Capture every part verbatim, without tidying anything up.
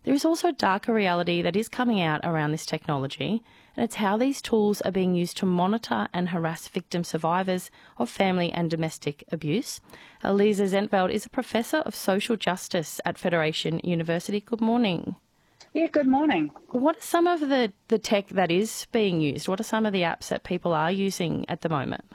There is also a darker reality that is coming out around this technology, and it's how these tools are being used to monitor and harass victim survivors of family and domestic abuse. Elise Zentveld is a Professor of Social Justice at Federation University. Good morning. Yeah, good morning. What are some of the, the tech that is being used? What are some of the apps that people are using at the moment?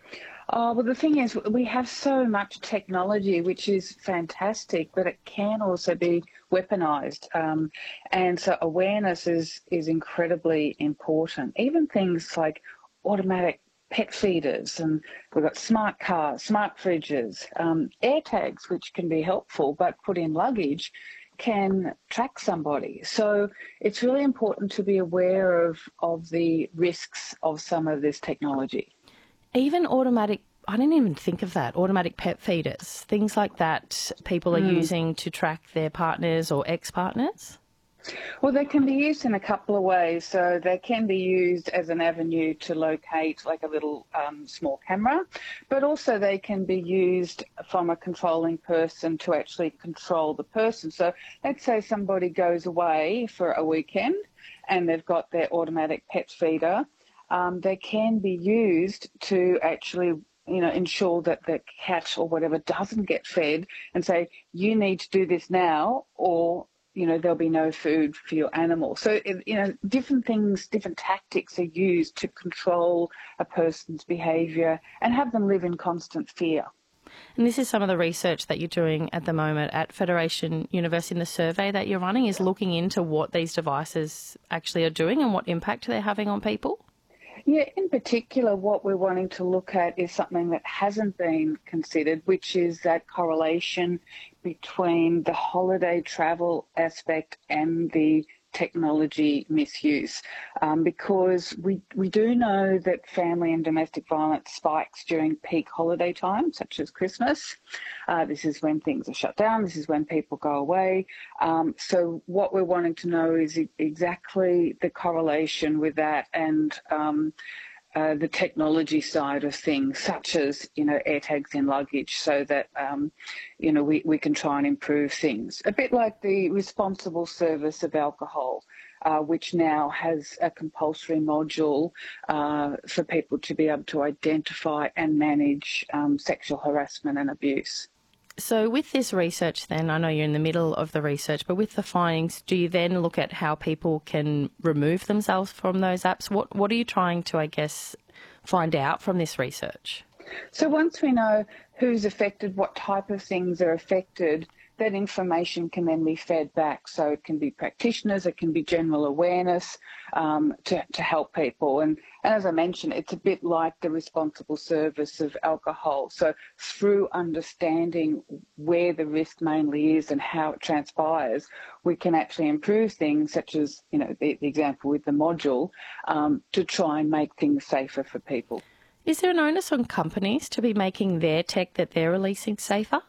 Oh, well, the thing is, we have so much technology, which is fantastic, but it can also be weaponised. Um, and so awareness is, is incredibly important. Even things like automatic pet feeders, and we've got smart cars, smart fridges, um, air tags, which can be helpful, but put in luggage can track somebody. So it's really important to be aware of, of the risks of some of this technology. Even automatic, I didn't even think of that, automatic pet feeders, things like that people are mm. using to track their partners or ex-partners? Well, they can be used in a couple of ways. So they can be used as an avenue to locate like a little um, small camera, but also they can be used from a controlling person to actually control the person. So let's say somebody goes away for a weekend and they've got their automatic pet feeder. Um, they can be used to actually, you know, ensure that the cat or whatever doesn't get fed and say, you need to do this now, or you know, there'll be no food for your animal. So, you know, different things, different tactics are used to control a person's behaviour and have them live in constant fear. And this is some of the research that you're doing at the moment at Federation University, and the survey that you're running is looking into what these devices actually are doing and what impact they're having on people? Yeah, in particular, what we're wanting to look at is something that hasn't been considered, which is that correlation between the holiday travel aspect and the technology misuse, um, because we, we do know that family and domestic violence spikes during peak holiday time, such as Christmas. Uh, this is when things are shut down. This is when people go away. Um, so what we're wanting to know is exactly the correlation with that and um, Uh, the technology side of things, such as, you know, air tags in luggage, so that, um, you know, we, we can try and improve things. A bit like the responsible service of alcohol, uh, which now has a compulsory module uh, for people to be able to identify and manage um, sexual harassment and abuse. So with this research then, I know you're in the middle of the research, but with the findings, do you then look at how people can remove themselves from those apps? What what are you trying to, I guess, find out from this research? So once we know who's affected, what type of things are affected, that information can then be fed back. So it can be practitioners, it can be general awareness um, to, to help people. And, and as I mentioned, it's a bit like the responsible service of alcohol. So through understanding where the risk mainly is and how it transpires, we can actually improve things such as, you know, the, the example with the module um, to try and make things safer for people. Is there an onus on companies to be making their tech that they're releasing safer?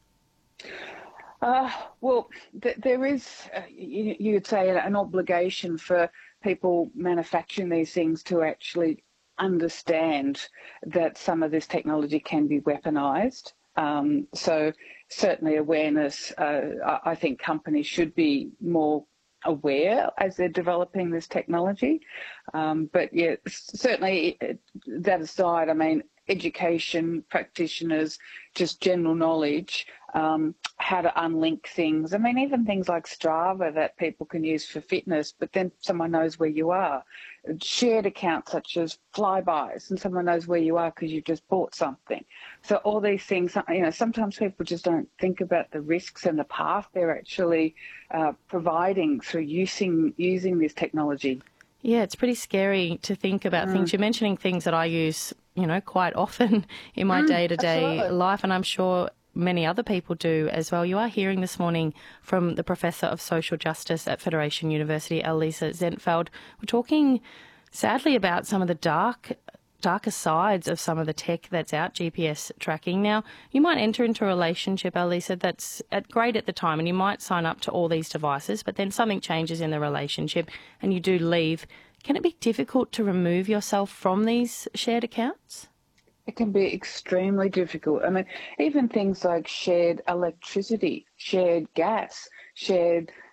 Uh, well, th- there is, uh, you, you would say, an obligation for people manufacturing these things to actually understand that some of this technology can be weaponised. Um, so certainly awareness, uh, I think companies should be more aware as they're developing this technology. Um, but yeah, certainly that aside, I mean, education, practitioners, just general knowledge, um, how to unlink things. I mean, even things like Strava that people can use for fitness, but then someone knows where you are. Shared accounts such as Flybys, and someone knows where you are because you've just bought something. So all these things, you know, sometimes people just don't think about the risks and the path they're actually uh, providing through using using this technology. Yeah, it's pretty scary to think about mm. things. You're mentioning things that I use, you know, quite often in my mm, day-to-day absolutely. life, and I'm sure many other people do as well. You are hearing this morning from the Professor of Social Justice at Federation University, Elise Zentveld. We're talking, sadly, about some of the dark, darker sides of some of the tech that's out, G P S tracking. Now, you might enter into a relationship, Elise, that's at great at the time, and you might sign up to all these devices, but then something changes in the relationship and you do leave. Can it be difficult to remove yourself from these shared accounts? It can be extremely difficult. I mean, even things like shared electricity, shared gas, shared